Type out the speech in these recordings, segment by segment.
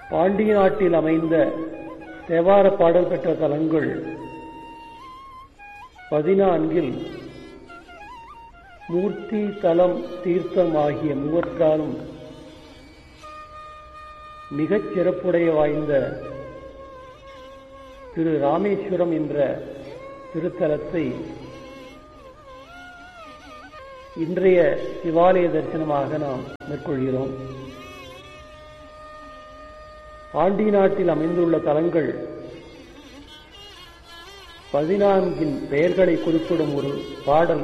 பாண்டிய நாட்டில் அமைந்த தேவார பாடல் பெற்ற தலங்கள் 14 மூர்த்தி தலம் தீர்த்தம் ஆகிய மூவற்றாலும் மிகச் சிறப்புடைய வாய்ந்த திரு ராமேஸ்வரம் என்ற திருத்தலத்தை இன்றைய சிவாலய தரிசனமாக நாம் மேற்கொள்கிறோம். பாண்டிய நாட்டில் அமைந்துள்ள தலங்கள் 14 பெயர்களை குறிப்பிடும் ஒரு பாடல்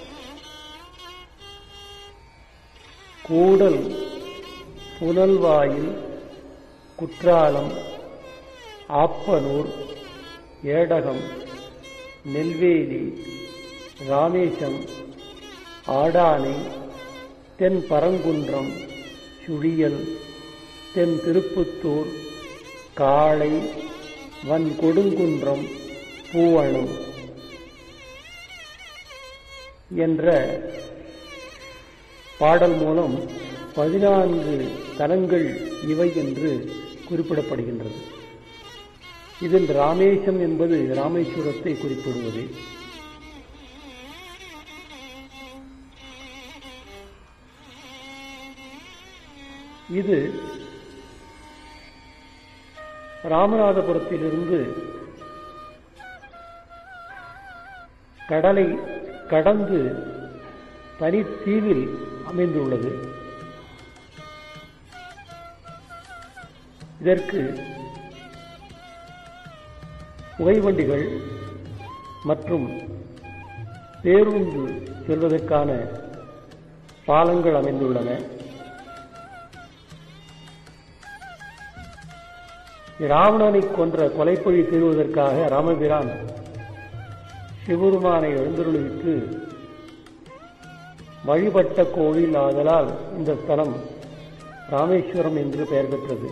கூடல், புனல்வாயில், குற்றாலம், ஆப்பனூர், ஏடகம், நெல்வேலி, ராமேசம், ஆடானை, தென் பரங்குன்றம், சுழியல், தென் திருப்புத்தூர், காளை, வன் கொடுங்குன்றம், பூவணம் என்ற பாடல் மூலம் 14 தலங்கள் இவை என்று குறிப்பிடப்படுகின்றது. இதில் ராமேசம் என்பது ராமேஸ்வரத்தை குறிப்பிடுவது. இது ராமநாதபுரத்திலிருந்து கடலை கடந்து தனித்தீவில் அமைந்துள்ளது. இதற்கு புகைவண்டிகள் மற்றும் பேருந்து செல்வதற்கான பாலங்கள் அமைந்துள்ளன. ராவணனை கொன்ற கொலைப்பழி தீர்வதற்காக ராமபிரான் சிவபெருமானை எழுந்தருளிவிட்டு வழிபட்ட கோவில் ஆதலால் இந்த ஸ்தலம் ராமேஸ்வரம் என்று பெயர் பெற்றது.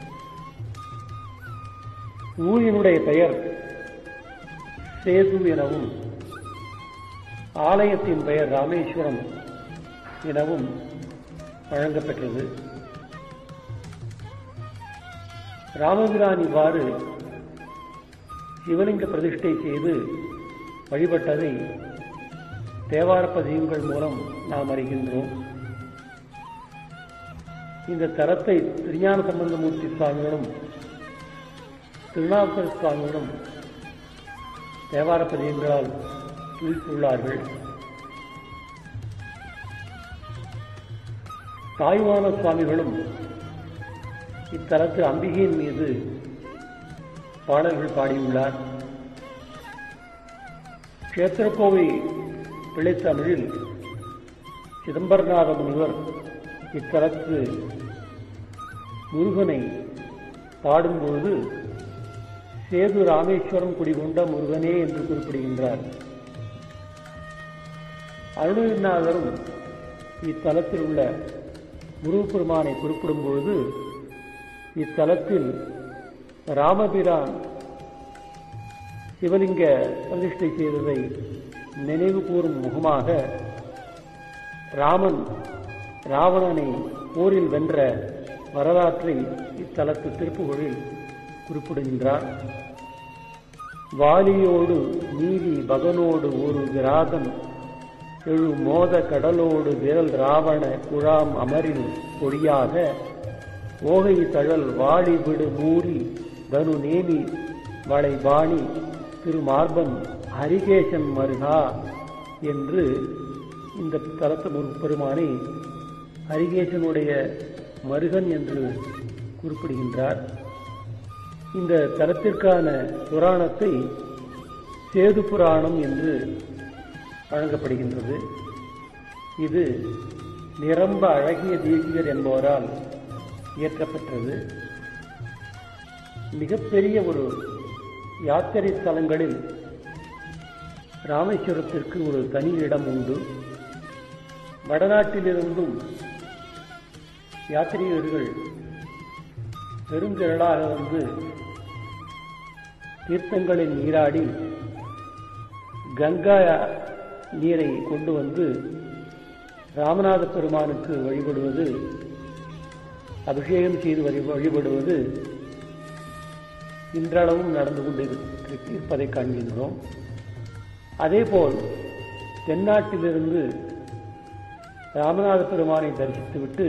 ஊரினுடைய பெயர் சேது எனவும் ஆலயத்தின் பெயர் ராமேஸ்வரம் எனவும் வழங்கப்பெற்றது. ராமபிரான் இவ்வாறு சிவலிங்க பிரதிஷ்டை செய்து வழிபட்டதை தேவார பதிகங்கள் மூலம் நாம் அறிகின்றோம். இந்த தலத்தை திருஞான சம்பந்தமூர்த்தி சுவாமிகளும் திருநாவுக்கரசு சுவாமிகளும் தேவார பதிகங்களால் துதித்துள்ளார்கள். தாயுமான சுவாமிகளும் இத்தலத்து அம்பிகையின் மீது பாடல்கள் பாடியுள்ளார். கஷேத்திரக்கோவை பிள்ளைத்தமிழில் சிதம்பரநாத முனிவர் இத்தலத்து முருகனை பாடும்பொழுது சேது ராமேஸ்வரம் குடிகொண்ட முருகனே என்று குறிப்பிடுகின்றார். அருணகிரிநாதரும் இத்தலத்தில் உள்ள முருகப்பெருமானை குறிப்பிடும் பொழுது இத்தலத்தில் ராமபிரான் சிவலிங்க பிரதிஷ்டை செய்ததை நினைவு கூறும் முகமாக ராமன் ராவணனை போரில் வென்ற வரலாற்றை இத்தலத்து திருப்புகழில் குறிப்பிடுகின்றார். வாலியோடு நீதி பகனோடு ஒரு கிராதன் எழு மோத கடலோடு விரல் ராவண குழாம் அமரில் பொடியாக ஓகை தழல் வாடி விடு மூரி தனு நேமி வளைபாணி திருமார்பன் ஹரிகேசன் மருகா என்று இந்த தலத்து முருகப்பெருமானை ஹரிகேசனுடைய மருகன் என்று குறிப்பிடுகின்றார். இந்த தலத்திற்கான புராணத்தை சேது புராணம் என்று வழங்கப்படுகின்றது. இது நிரம்ப அழகிய தேசிகர் என்பவரால் இயற்றப்பட்டது. மிகப்பெரிய ஒரு யாத்திரை ஸ்தலங்களில் ராமேஸ்வரத்திற்கு ஒரு தனி இடம் உண்டு. வடநாட்டிலிருந்தும் யாத்திரிகர்கள் பெருந்திரளாக வந்து தீர்த்தங்களில் நீராடி கங்கா நீரை கொண்டு வந்து ராமநாத பெருமானுக்கு வழிபடுவது அபிஷேகம் செய்து வழிபடுவது இன்றளவும் நடந்து கொண்டிருப்பதை காண்கின்றோம். அதேபோல் தென்னாட்டிலிருந்து ராமநாத பெருமானை தரிசித்துவிட்டு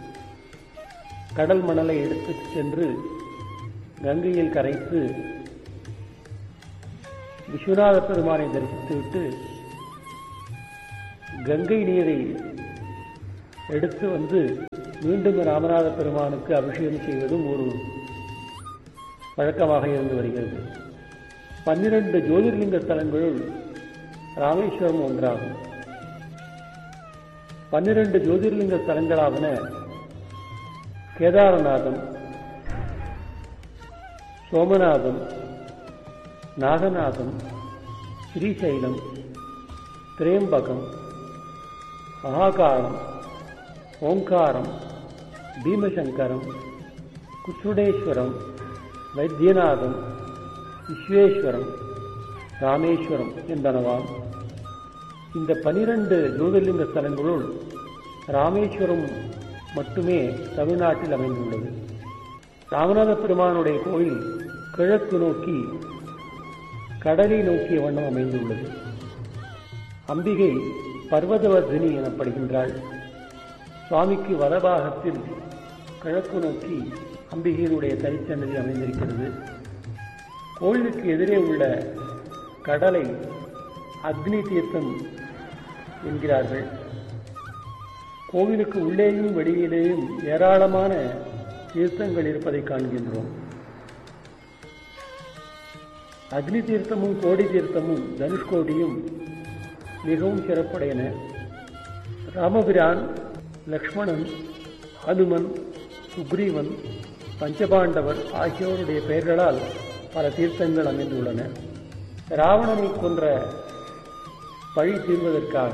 கடல் மணலை எடுத்துச் சென்று கங்கையில் கரைத்து விஸ்வநாத பெருமானை தரிசித்துவிட்டு கங்கை நீரை எடுத்து வந்து மீண்டும் ராமநாத பெருமானுக்கு அபிஷேகம் செய்வதும் ஒரு வழக்கமாக இருந்து வருகிறது. 12 ஜோதிர்லிங்க ஸ்தலங்களுள் ராமேஸ்வரம் ஒன்றாகும். 12 ஜோதிர்லிங்க ஸ்தலங்களாவன கேதாரநாதம், சோமநாதம், நாகநாதம், ஸ்ரீசைலம், திரேம்பகம், மகாகாலம், ஓங்காரம், பீமசங்கரம், குசுடேஸ்வரம், வைத்தியநாதம், விஸ்வேஸ்வரம், ராமேஸ்வரம் என்பனவாம். இந்த 12 ஜோதிர்லிங்க ஸ்தலங்களுள் ராமேஸ்வரம் மட்டுமே தமிழ்நாட்டில் அமைந்துள்ளது. ராமநாத பெருமானுடைய கோயில் கிழக்கு நோக்கி கடலை நோக்கிய வண்ணம் அமைந்துள்ளது. அம்பிகை பர்வதவர்தினி எனப்படுகின்றாள். சுவாமிக்கு வலபாகத்தில் கிழக்கு நோக்கி அம்பிகையினுடைய தனிச்சன்னதி அமைந்திருக்கிறது. கோயிலுக்கு எதிரே உள்ள கடலை அக்னி தீர்த்தம் என்கிறார்கள். கோவிலுக்கு உள்ளேயும் வெளியிலேயும் ஏராளமான தீர்த்தங்கள் இருப்பதை காண்கின்றோம். அக்னி தீர்த்தமும் கோடி தீர்த்தமும் தனுஷ்கோடியும் மிகவும் சிறப்புடையன. ராமபிரான், லக்ஷ்மணன், ஹனுமன், சுக்ரீவன், பஞ்சபாண்டவர் ஆகியோருடைய பெயர்களால் பல தீர்த்தங்கள் அமைந்துள்ளன. ராவணனை கொன்ற பழி தீர்வதற்காக,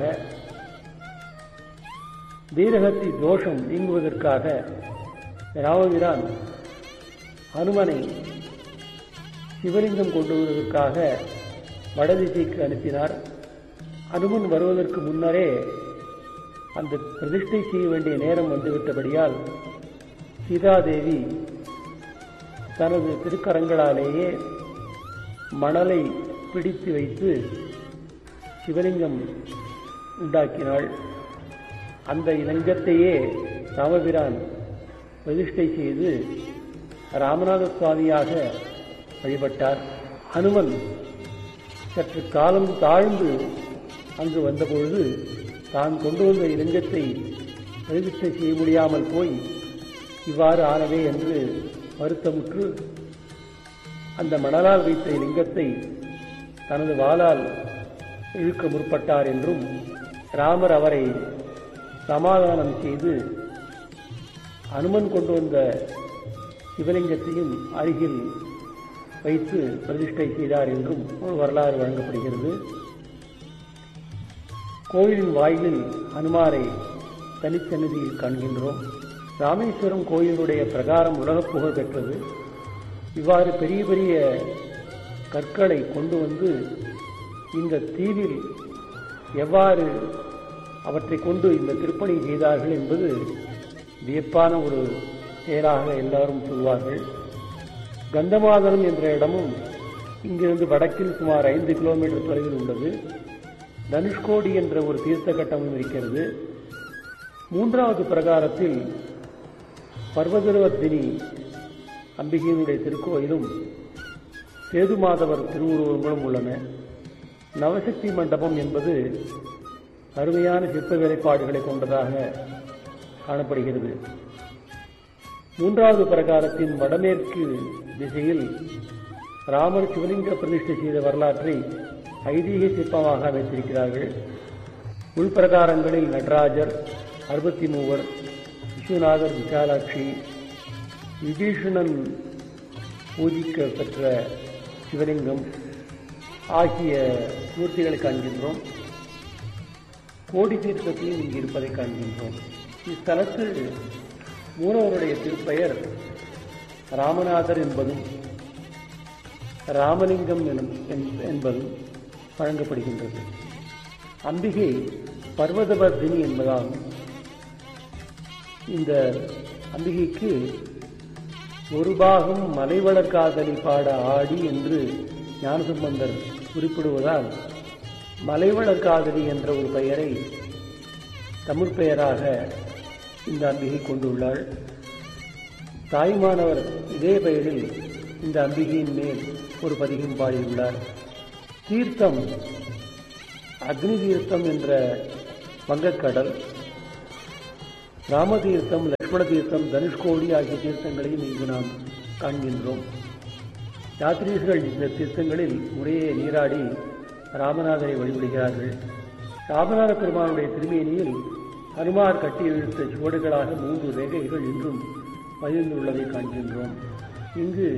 வீரகத்தி தோஷம் நீங்குவதற்காக ராமபிரான் ஹனுமனை சிவலிங்கம் கொண்டு வருவதற்காக வடதிசைக்கு அனுப்பினார். ஹனுமன் வருவதற்கு முன்னரே அந்த பிரதிஷ்டை செய்ய வேண்டிய நேரம் வந்துவிட்டபடியால் சீதாதேவி தனது திருக்கரங்களாலேயே மணலை பிடித்து வைத்து சிவலிங்கம் உண்டாக்கினாள். அந்த லிங்கத்தையே ராமபிரான் பிரதிஷ்டை செய்து ராமநாத சுவாமியாக வழிபட்டார். ஹனுமன் சற்று காலம் தாழ்ந்து அங்கு வந்தபொழுது தான் கொண்டு வந்த லிங்கத்தை பிரதிஷ்டை செய்ய முடியாமல் போய் இவ்வாறு ஆனவே என்று வருத்தமுற்று அந்த மணலால் வைத்த லிங்கத்தை தனது வாளால் இழுக்க முற்பட்டார் என்றும், ராமர் அவரை சமாதானம் செய்து அனுமன் கொண்டு வந்த சிவலிங்கத்தையும் அருகில் வைத்து பிரதிஷ்டை செய்தார் என்றும் ஒரு வரலாறு வழங்கப்படுகிறது. கோயிலின் வாயிலில் ஹனுமாரை தனிச்சன்னதியில் காண்கின்றோம். ராமேஸ்வரம் கோயிலுடைய பிரகாரம் உலக புகழ் பெற்றது. இவ்வாறு பெரிய பெரிய கற்களை கொண்டு வந்து இந்த தீவில் எவ்வாறு அவற்றை கொண்டு இந்த திருப்பணி செய்தார்கள் என்பது வியப்பான ஒரு செயலாக எல்லாரும் சொல்வார்கள். கந்தமாதனம் என்ற இடமும் இங்கிருந்து வடக்கில் சுமார் 5 கிலோமீட்டர் தொலைவில் உள்ளது. தனுஷ்கோடி என்ற ஒரு தீர்த்த கட்டமும் இருக்கிறது. 3வது பிரகாரத்தில் பர்வதவர்தினி அம்பிகையினுடைய திருக்கோயிலும் சேதுமாதவர் திருவுருவங்களும் உள்ளன. நவசக்தி மண்டபம் என்பது அருமையான சிற்ப வேலைப்பாடுகளை கொண்டதாக காணப்படுகிறது. 3வது பிரகாரத்தின் வடமேற்கு திசையில் ராமர் சிவலிங்க பிரதிஷ்டை செய்த வரலாற்றை ஐதீக சிற்பமாக அமைத்திருக்கிறார்கள். உள்பிரகாரங்களில் நடராஜர், 63, விஸ்வநாதர், விசாலாட்சி, விபீஷணன் பூஜிக்க பெற்ற சிவலிங்கம் ஆகிய மூர்த்திகளை காண்கின்றோம். கோடி தீர்த்தத்தையும் இங்கு இருப்பதை காண்கின்றோம். இத்தலத்தில் மூலவருடைய திருப்பெயர் ராமநாதர் என்பதும் ராமலிங்கம் என்பதும் வழங்கப்படுகின்றது. அம்பிகை பர்வதவர்தினி என்பதால் இந்த அம்பிகைக்கு ஒரு பாகம் மலைவளர் காதலி பாட ஆடி என்று ஞானசம்பந்தர் குறிப்பிடுவதால் மலைவளர் காதலி என்ற ஒரு பெயரை தமிழ் பெயராக இந்த அம்பிகை கொண்டுள்ளாள். தாய்மானவர் இதே பெயரில் இந்த அம்பிகையின் மேல் ஒரு பதிகம் பாடியுள்ளார். தீர்த்தம் அக்னி தீர்த்தம் என்ற வங்கக்கடல், ராமதீர்த்தம், லட்சுமண தீர்த்தம், தனுஷ்கோடி ஆகிய தீர்த்தங்களையும் இங்கு நாம் காண்கின்றோம். யாத்ரீகர்கள் இந்த தீர்த்தங்களில் முறையே நீராடி ராமநாதரை வழிபடுகிறார்கள். ராமநாத பெருமானுடைய திருமேனியில் ஹனுமார் கட்டி இழுத்த சுவடுகளாக 3 ரேகைகள் இன்றும் பதிந்துள்ளதை காண்கின்றோம். இங்கு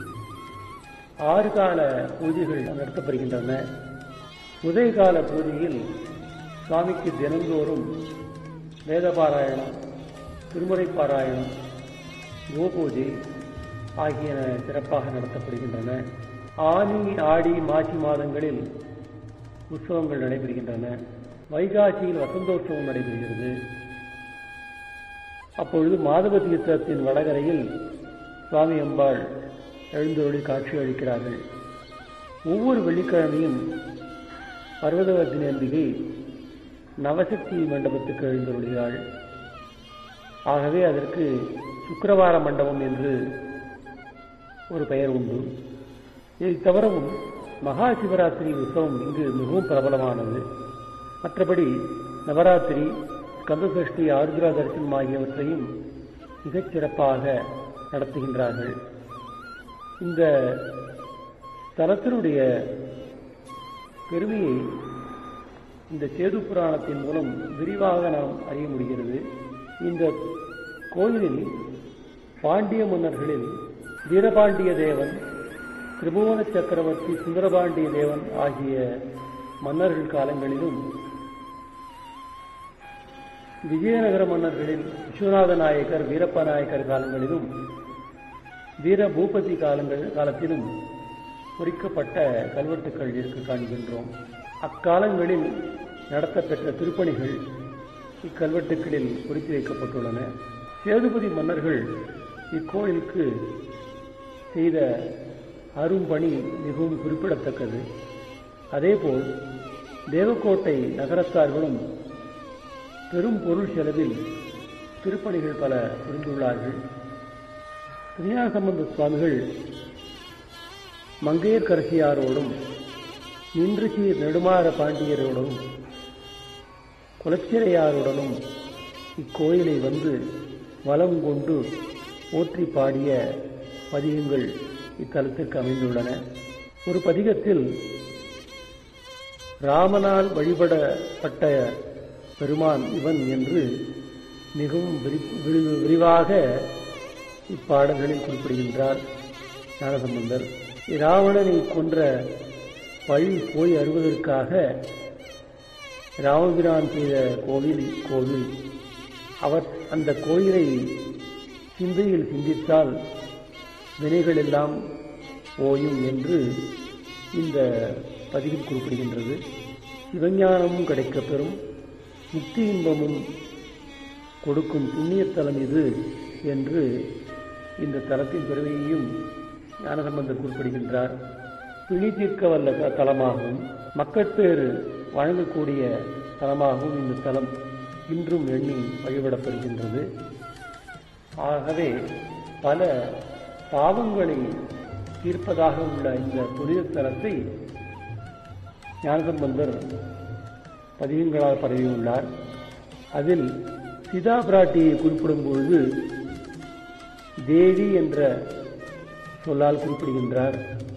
6 கால பூஜைகள் நடத்தப்படுகின்றன. உதயகால பூஜையில் சுவாமிக்கு தினந்தோறும் வேதபாராயணம், திருமுறை பாராயணம், கோபூஜை ஆகியன சிறப்பாக நடத்தப்படுகின்றன. ஆனி, ஆடி, மாசி மாதங்களில் உற்சவங்கள் நடைபெறுகின்றன. வைகாசியில் வசந்தோற்சவம் நடைபெறுகிறது. அப்பொழுது மாதவ தீர்த்தத்தின் வடகரையில் சுவாமி அம்பாள் எழுந்தருளி காட்சி அளிக்கிறார்கள். ஒவ்வொரு வெள்ளிக்கிழமையும் பர்வதவர்த்தினி அம்பிகை நவசக்தி மண்டபத்துக்கு எழுந்தருளுகிறாள். ஆகவே அதற்கு சுக்கிரவார மண்டபம் என்று ஒரு பெயர் உண்டு. இதை தவிரவும் மகா சிவராத்திரி உற்சவம் இங்கு மிகவும் பிரபலமானது. மற்றபடி நவராத்திரி, ஸ்கந்தசஷ்டி, ஆருத்ரா தரிசனம் ஆகியவற்றையும் மிகச் சிறப்பாக நடத்துகின்றார்கள். இந்த தலத்தினுடைய பெருமையை இந்த சேது புராணத்தின் மூலம் விரிவாக நாம் அறிய முடிகிறது. இந்த கோயிலில் பாண்டிய மன்னர்களில் வீரபாண்டிய தேவன், திரிபுவன சக்கரவர்த்தி, சுந்தரபாண்டிய தேவன் ஆகிய மன்னர்கள் காலங்களிலும், விஜயநகர மன்னர்களில் விஸ்வநாத நாயக்கர், வீரப்ப நாயக்கர் காலங்களிலும், வீர பூபதி காலத்திலும் பொறிக்கப்பட்ட கல்வெட்டுக்கள் இருக்க காண்கின்றோம். அக்காலங்களில் நடத்தப்பெற்ற திருப்பணிகள் இக்கல்வெட்டுக்களில் பொறித்து வைக்கப்பட்டுள்ளன. சேதுபதி மன்னர்கள் இக்கோயிலுக்கு செய்த அரும்பணி மிகவும் குறிப்பிடத்தக்கது. அதேபோல் தேவக்கோட்டை நகரத்தார்களும் பெரும் பொருள் செலவில் திருப்பணிகள் பல புரிந்துள்ளார்கள். திருஞான சம்பந்த சுவாமிகள் மங்கையர்க்கரசியாரோடும், நின்றுசீர் நெடுமாற பாண்டியரோடும், குலச்சிறையாருடனும் இக்கோயிலை வந்து வலம் கொண்டு போற்றி பாடிய பதிகங்கள் இத்தலத்திற்கு அமைந்துள்ளன. ஒரு பதிகத்தில் ராமனால் வழிபடப்பட்ட பெருமான் இவன் என்று மிகவும் விரிவாக இப்பாடல்களில் குறிப்பிடுகின்றார் ஞானசம்பந்தர். இராவணனை கொன்ற பழி போய் அறுவதற்காக ராமபிரான் செய்த கோவில். அவர் அந்த கோயிலை சிந்தையில் சிந்தித்தால் வினைகள் எல்லாம் ஓயும் என்று இந்த பதிவில் குறிப்பிடுகின்றது. சிவஞானமும் கிடைக்கப் பெறும், முக்தி இன்பமும் கொடுக்கும் புண்ணியத்தலம் இது என்று இந்த தலத்தின் பெருமையையும் ஞானசம்பந்தர் குறிப்பிடுகின்றார். பிணி தீர்க்க வல்ல தலமாகவும், மக்கட்பேறு வழங்கக்கூடிய தலமாகவும் இந்த தலம் இன்றும் எண்ணி வழிபடப்படுகின்றது. ஆகவே பல பாவங்களை தீர்ப்பதாக உள்ள இந்த புனித தலத்தை ஞானசம்பந்தர் பதிகங்களால் பரவியுள்ளார். அதில் சீதா பிராட்டியை குறிப்பிடும் பொழுது தேவி என்ற சொல்லால் குறிப்பிடுகின்றார்.